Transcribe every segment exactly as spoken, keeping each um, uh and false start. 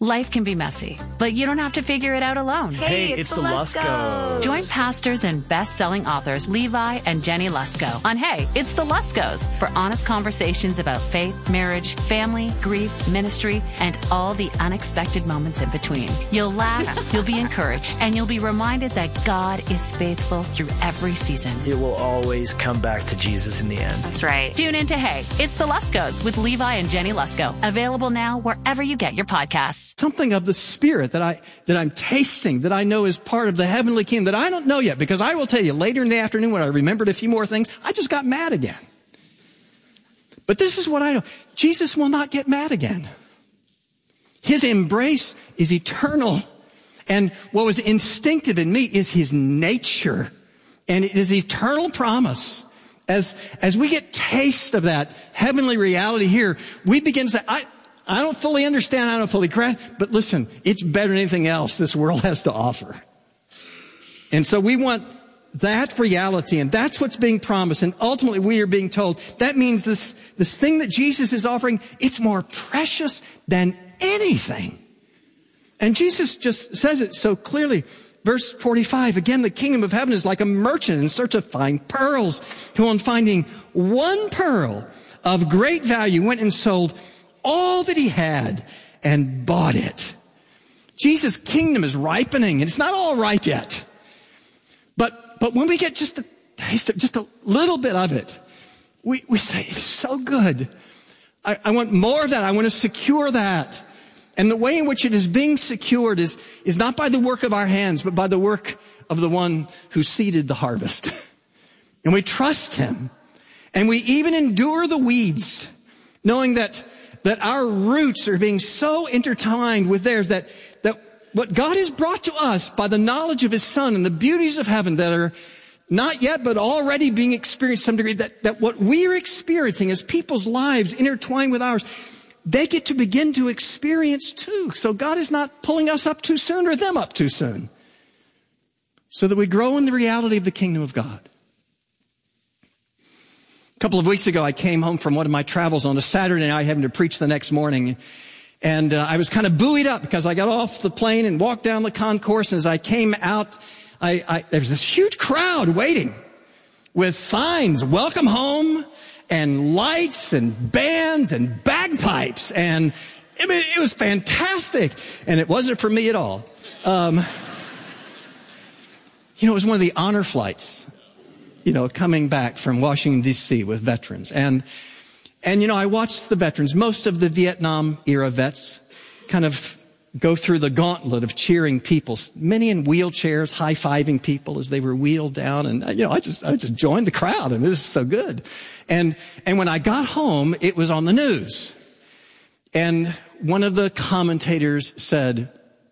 Life can be messy, but you don't have to figure it out alone. Hey, Hey, it's, it's the the Luskos. Join pastors and best-selling authors Levi and Jenny Lusko on Hey, It's the Luskos for honest conversations about faith, marriage, family, grief, ministry, and all the unexpected moments in between. You'll laugh, you'll be encouraged, and you'll be reminded that God is faithful through every season. It will always come back to Jesus in the end. That's right. Tune in to Hey, It's the Luskos with Levi and Jenny Lusko. Available now wherever you get your podcasts. Something of the Spirit that I, that I'm tasting, that I know is part of the heavenly kingdom that I don't know yet, because I will tell you later in the afternoon when I remembered a few more things, I just got mad again. But this is what I know. Jesus will not get mad again. His embrace is eternal. And what was instinctive in me is his nature. And it is eternal promise. As, as we get taste of that heavenly reality here, we begin to say, I, I don't fully understand, I don't fully grasp, but listen, it's better than anything else this world has to offer. And so we want that reality, and that's what's being promised, and ultimately we are being told that means this, this thing that Jesus is offering, it's more precious than anything. And Jesus just says it so clearly. Verse forty-five, again, the kingdom of heaven is like a merchant in search of fine pearls, who on finding one pearl of great value went and sold all that he had and bought it. Jesus' kingdom is ripening, and it's not all ripe yet. But, but when we get just a taste of, just a little bit of it, we, we say, it's so good. I, I want more of that. I want to secure that. And the way in which it is being secured is, is not by the work of our hands, but by the work of the one who seeded the harvest. And we trust him. And we even endure the weeds, knowing that that our roots are being so intertwined with theirs that, that what God has brought to us by the knowledge of his Son and the beauties of heaven that are not yet, but already being experienced to some degree, that, that what we're experiencing as people's lives intertwined with ours, they get to begin to experience too. So God is not pulling us up too soon or them up too soon, so that we grow in the reality of the kingdom of God. A couple of weeks ago, I came home from one of my travels on a Saturday night, having to preach the next morning. And uh, I was kind of buoyed up because I got off the plane and walked down the concourse. And as I came out, I, I, there was this huge crowd waiting with signs, welcome home, and lights and bands and bagpipes. And I mean, it was fantastic. And it wasn't for me at all. Um, you know, it was one of the honor flights, you know, coming back from Washington, D C with veterans. And, and, you know, I watched the veterans, most of the Vietnam era vets kind of go through the gauntlet of cheering people, many in wheelchairs, high-fiving people as they were wheeled down. And, you know, I just, I just joined the crowd, and this is so good. And, and when I got home, it was on the news. And one of the commentators said,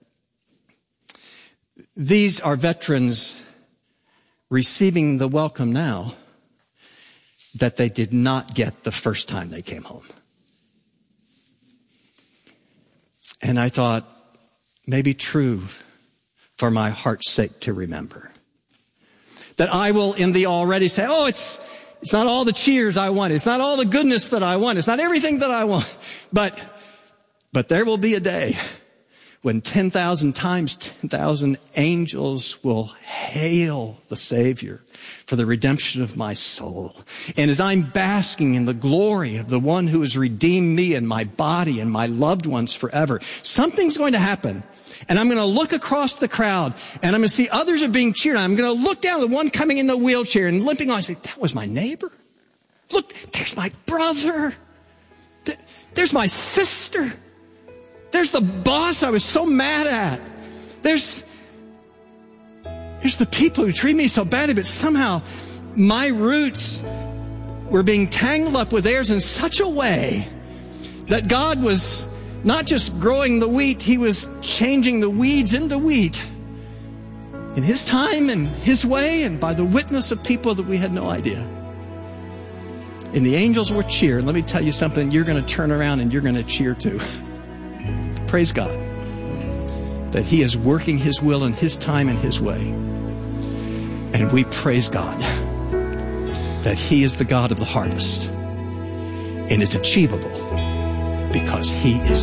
these are veterans receiving the welcome now that they did not get the first time they came home. And I thought, maybe true for my heart's sake to remember. That I will in the already say, oh, it's, it's not all the cheers I want. It's not all the goodness that I want. It's not everything that I want. But, but there will be a day when ten thousand times ten thousand angels will hail the Savior for the redemption of my soul. And as I'm basking in the glory of the one who has redeemed me and my body and my loved ones forever, something's going to happen. And I'm going to look across the crowd, and I'm going to see others are being cheered. I'm going to look down at the one coming in the wheelchair and limping on and say, that was my neighbor. Look, there's my brother. There's my sister. There's the boss I was so mad at. There's, there's the people who treat me so badly, but somehow my roots were being tangled up with theirs in such a way that God was not just growing the wheat, he was changing the weeds into wheat in his time and his way and by the witness of people that we had no idea. And the angels were cheering. Let me tell you something, you're going to turn around and you're going to cheer too. Praise God that he is working his will in his time and his way. And we praise God that he is the God of the harvest. And it's achievable because he is